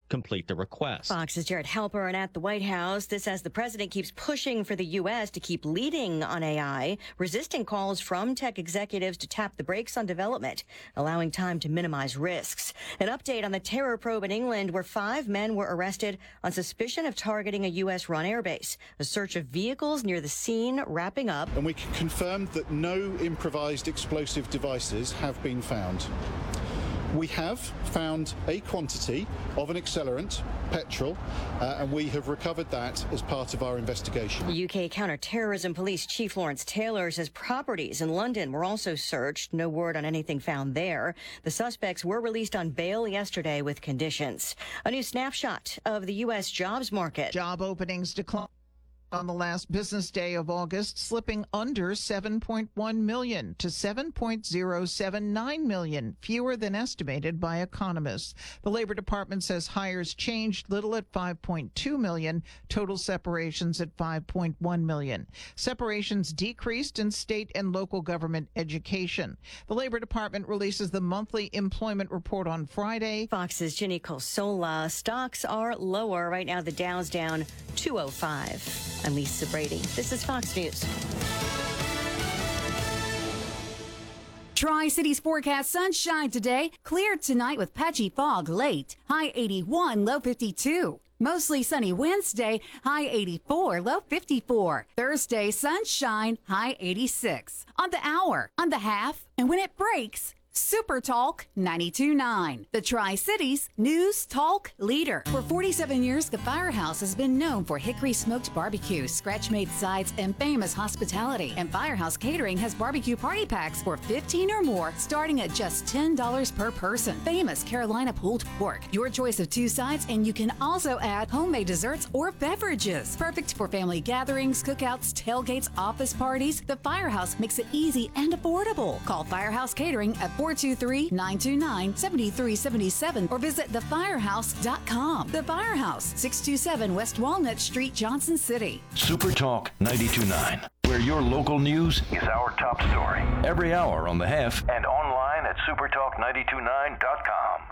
complete the request. Fox's Jared Halpern at the White House. This as the president keeps pushing for the U.S. to keep leading on AI, resisting calls from tech executives to tap the brakes on development, allowing time to minimize risks. An update on the terror probe in England where 5 men were arrested on suspicion of targeting a U.S.-run airbase. A search of vehicles near the scene wrapping up. And we can confirm that no improvised explosive devices have been found. We have found a quantity of an accelerant, petrol, and we have recovered that as part of our investigation. UK Counter-Terrorism Police Chief Lawrence Taylor says properties in London were also searched. No word on anything found there. The suspects were released on bail yesterday with conditions. A new snapshot of the U.S. jobs market. Job openings declined on the last business day of August, slipping under 7.1 million to 7.079 million, fewer than estimated by economists. The Labor Department says hires changed little at 5.2 million, total separations at 5.1 million. Separations decreased in state and local government education. The Labor Department releases the monthly employment report on Friday. Fox's Ginny Colsola. Stocks are lower. Right now, the Dow's down 205. I'm Lisa Brady. This is Fox News. Tri-Cities forecast sunshine today. Clear tonight with patchy fog late. High 81, low 52. Mostly sunny Wednesday, high 84, low 54. Thursday, sunshine, high 86. On the hour, on the half, and when it breaks, Super Talk 92.9, the Tri-Cities News Talk leader. For 47 years, the Firehouse has been known for hickory smoked barbecue, scratch-made sides, and famous hospitality. And Firehouse Catering has barbecue party packs for 15 or more, starting at just $10 per person. Famous Carolina pulled pork, your choice of 2 sides, and you can also add homemade desserts or beverages. Perfect for family gatherings, cookouts, tailgates, office parties. The Firehouse makes it easy and affordable. Call Firehouse Catering at 423-929-7377 or visit thefirehouse.com. The Firehouse, 627 West Walnut Street, Johnson City. Super Talk 92.9, where your local news is our top story. Every hour on the Half and online at supertalk929.com.